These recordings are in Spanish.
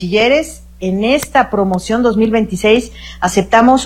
bachilleres. En esta promoción 2026 aceptamos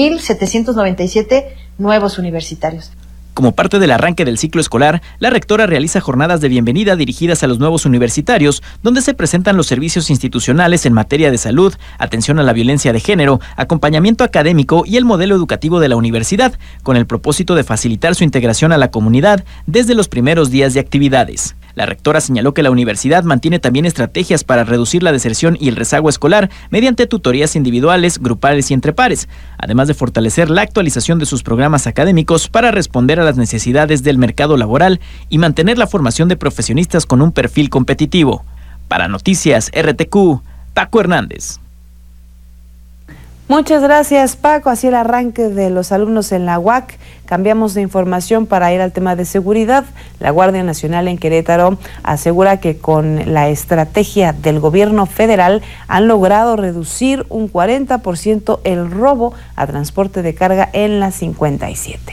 8,797 nuevos universitarios. Como parte del arranque del ciclo escolar, la rectora realiza jornadas de bienvenida dirigidas a los nuevos universitarios, donde se presentan los servicios institucionales en materia de salud, atención a la violencia de género, acompañamiento académico y el modelo educativo de la universidad, con el propósito de facilitar su integración a la comunidad desde los primeros días de actividades. La rectora señaló que la universidad mantiene también estrategias para reducir la deserción y el rezago escolar mediante tutorías individuales, grupales y entre pares, además de fortalecer la actualización de sus programas académicos para responder a las necesidades del mercado laboral y mantener la formación de profesionistas con un perfil competitivo. Para Noticias RTQ, Paco Hernández. Muchas gracias, Paco. Así el arranque de los alumnos en la UAC. Cambiamos de información para ir al tema de seguridad. La Guardia Nacional en Querétaro asegura que con la estrategia del gobierno federal han logrado reducir un 40% el robo a transporte de carga en la 57.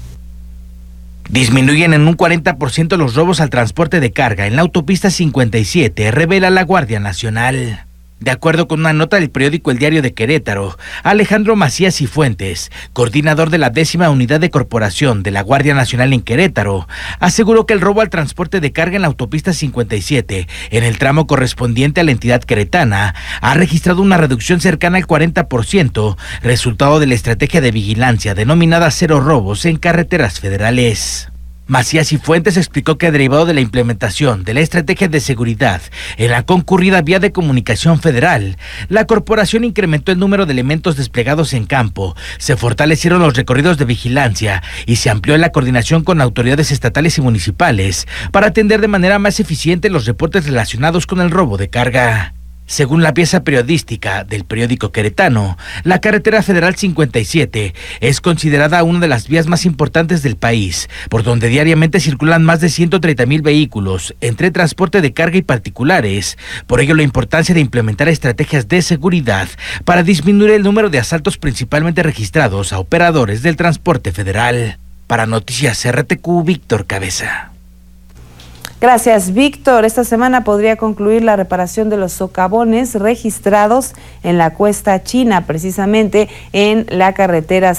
Disminuyen en un 40% los robos al transporte de carga en la autopista 57, revela la Guardia Nacional. De acuerdo con una nota del periódico El Diario de Querétaro, Alejandro Macías y Fuentes, coordinador de la 10ª Unidad de Corporación de la Guardia Nacional en Querétaro, aseguró que el robo al transporte de carga en la autopista 57, en el tramo correspondiente a la entidad queretana, ha registrado una reducción cercana al 40%, resultado de la estrategia de vigilancia denominada Cero Robos en carreteras federales. Macías y Fuentes explicó que derivado de la implementación de la estrategia de seguridad en la concurrida vía de comunicación federal, la corporación incrementó el número de elementos desplegados en campo, se fortalecieron los recorridos de vigilancia y se amplió la coordinación con autoridades estatales y municipales para atender de manera más eficiente los reportes relacionados con el robo de carga. Según la pieza periodística del periódico queretano, la carretera federal 57 es considerada una de las vías más importantes del país, por donde diariamente circulan más de 130,000 vehículos, entre transporte de carga y particulares. Por ello, la importancia de implementar estrategias de seguridad para disminuir el número de asaltos principalmente registrados a operadores del transporte federal. Para Noticias RTQ, Víctor Cabeza. Gracias, Víctor. Esta semana podría concluir la reparación de los socavones registrados en la Cuesta China, precisamente en la carretera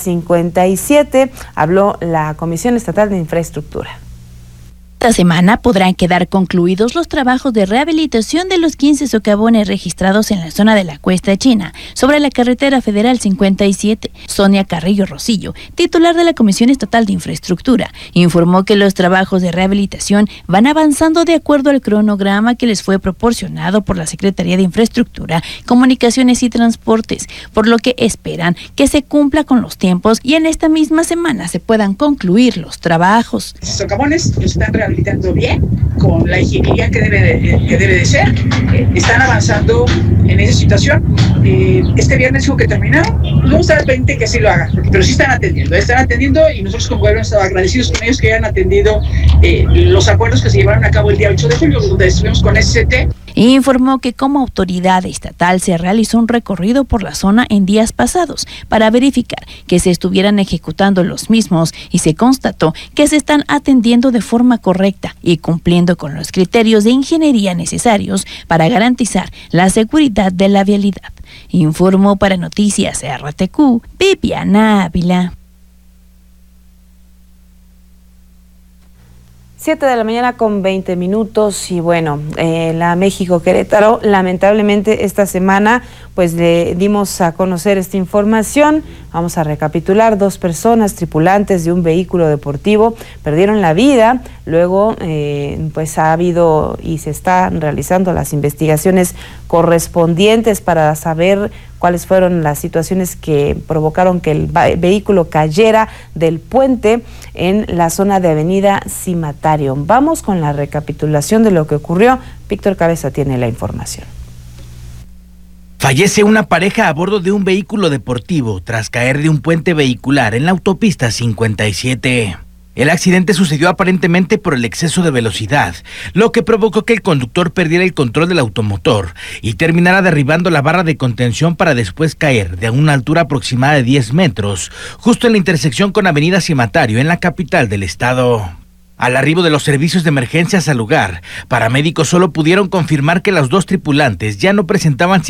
57, habló la Comisión Estatal de Infraestructura. Esta semana podrán quedar concluidos los trabajos de rehabilitación de los 15 socavones registrados en la zona de la Cuesta China, sobre la carretera federal 57. Sonia Carrillo Rosillo, titular de la Comisión Estatal de Infraestructura, informó que los trabajos de rehabilitación van avanzando de acuerdo al cronograma que les fue proporcionado por la Secretaría de Infraestructura, Comunicaciones y Transportes, por lo que esperan que se cumpla con los tiempos y en esta misma semana se puedan concluir los trabajos. Los socavones están rehabilitando bien, con la ingeniería que debe de ser. Están avanzando en esa situación. Este viernes dijo que terminaron. No vamos a estar pendiente que así lo hagan, pero sí están atendiendo y nosotros como gobierno estamos agradecidos con ellos que hayan atendido los acuerdos que se llevaron a cabo el día 8 de julio, donde estuvimos con SCT. Informó que como autoridad estatal se realizó un recorrido por la zona en días pasados para verificar que se estuvieran ejecutando los mismos y se constató que se están atendiendo de forma correcta y cumpliendo con los criterios de ingeniería necesarios para garantizar la seguridad de la vialidad. Informó para Noticias RTQ, Viviana Ávila. 7 de la mañana con 20 minutos y bueno, la México Querétaro, lamentablemente esta semana pues le dimos a conocer esta información. Vamos a recapitular: 2 personas tripulantes de un vehículo deportivo perdieron la vida. Luego pues ha habido y se están realizando las investigaciones correspondientes para saber cuáles fueron las situaciones que provocaron que el vehículo cayera del puente en la zona de Avenida Cimatario. Vamos con la recapitulación de lo que ocurrió. Víctor Cabeza tiene la información. Fallece una pareja a bordo de un vehículo deportivo tras caer de un puente vehicular en la autopista 57. El accidente sucedió aparentemente por el exceso de velocidad, lo que provocó que el conductor perdiera el control del automotor y terminara derribando la barra de contención para después caer de una altura aproximada de 10 metros, justo en la intersección con Avenida Cimatario en la capital del estado. Al arribo de los servicios de emergencias al lugar, paramédicos solo pudieron confirmar que los dos tripulantes ya no presentaban